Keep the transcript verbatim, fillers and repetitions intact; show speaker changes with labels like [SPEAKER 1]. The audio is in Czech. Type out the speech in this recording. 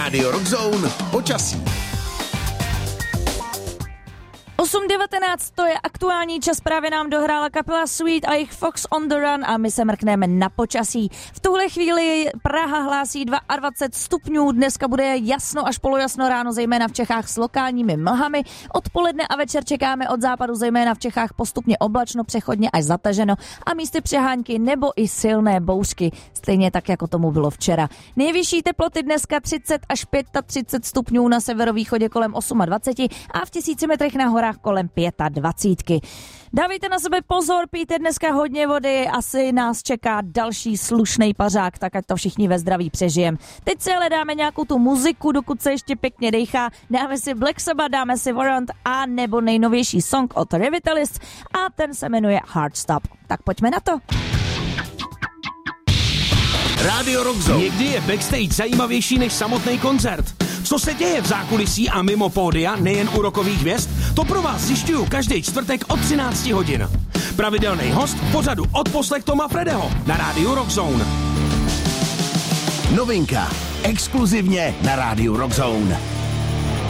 [SPEAKER 1] Radio Rockzone počasí.
[SPEAKER 2] osm devatenáct to je aktuální čas, právě nám dohrála kapela Sweet a jejich Fox on the Run a my se mrkneme na počasí. V tuhle chvíli Praha hlásí dvacet dva stupňů, dneska bude jasno až polojasno ráno, zejména v Čechách s lokálními mlhami. Odpoledne a večer čekáme od západu, zejména v Čechách postupně oblačno, přechodně až zataženo a místy přehánky nebo i silné bouřky, stejně tak, jako tomu bylo včera. Nejvyšší teploty dneska třicet až třicet pět stupňů, na severovýchodě kolem dvacet osm a v tisíci metrech na horách kolem dvacet pět. Dávejte na sebe pozor, pijte dneska hodně vody, asi nás čeká další slušnej pařák, tak ať to všichni ve zdraví přežijem. Teď si ale dáme nějakou tu muziku, dokud se ještě pěkně dejchá, dáme si Black Sabbath, dáme si Warrant a nebo nejnovější song od Revitalists a ten se jmenuje Hard Stop. Tak pojďme na to.
[SPEAKER 1] Radio Rockzone.
[SPEAKER 3] Někdy je backstage zajímavější než samotný koncert. Co se děje v zákulisí a mimo pódia, nejen u rockových hvězd, to pro vás zjišťuju každý čtvrtek od třinácti hodin. Pravidelný host v pořadu Odposlech Toma Fredeho na rádiu Rockzone.
[SPEAKER 1] Novinka. Exkluzivně na rádiu Rockzone.